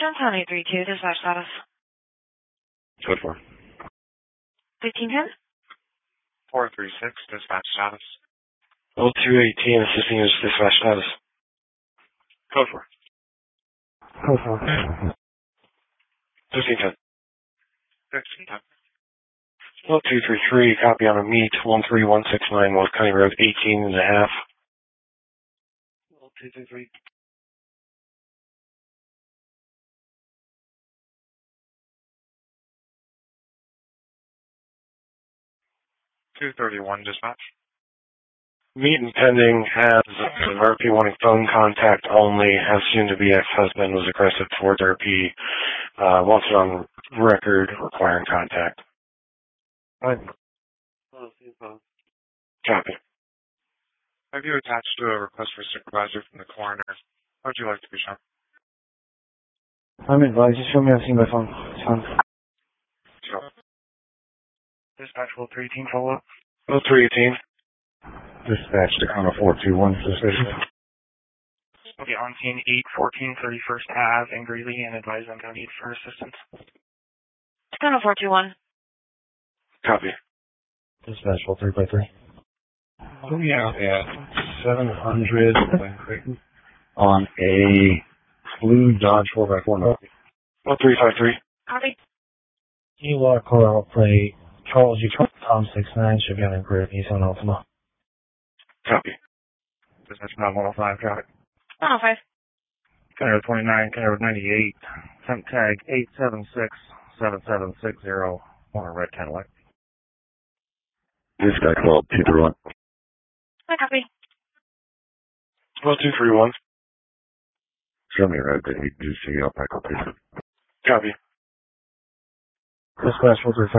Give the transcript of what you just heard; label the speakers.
Speaker 1: Johnstown 832, dispatch status.
Speaker 2: Code 4.
Speaker 1: 1510?
Speaker 3: 436, dispatch status.
Speaker 2: L218, assisting you with dispatch status.
Speaker 3: Code 4.
Speaker 4: Code 4.
Speaker 2: 1510.
Speaker 3: 1510.
Speaker 2: L233, copy on a meet, 13169 West County Road, 18 and a half. L233.
Speaker 3: $231, dispatch.
Speaker 2: Meet and pending has an RP wanting phone contact only, has soon to be ex-husband was aggressive towards RP, wants it on record requiring contact.
Speaker 4: Fine.
Speaker 2: Copy.
Speaker 3: Have you attached to a request for supervisor from the coroner? How would you like to be shown?
Speaker 4: I'm advised. Just show me on scene by phone. It's fine.
Speaker 3: Sure.
Speaker 4: Dispatch L318, follow up.
Speaker 2: L318.
Speaker 5: Dispatch to Connor 421 suspicion.
Speaker 4: Okay, on scene 814 31st Ave in Greeley and advise them no need for assistance.
Speaker 1: Channel 421.
Speaker 2: Copy.
Speaker 5: Dispatch L3x3. Going out at 700 on a blue Dodge 4x4 no.
Speaker 2: L353.
Speaker 1: Copy.
Speaker 5: You want to call out play Charles U. Tom 69 should be on a grid. He's on Ultima.
Speaker 2: Copy.
Speaker 4: Dispatch 9105 traffic.
Speaker 1: 105.
Speaker 4: County Road 29, County Road 98, temp tag 8767760 on a red Cadillac.
Speaker 5: Dispatch 231.
Speaker 1: I copy.
Speaker 2: L231.
Speaker 5: Show me a red that you do see up back up here.
Speaker 2: Copy.
Speaker 5: Dispatch 435.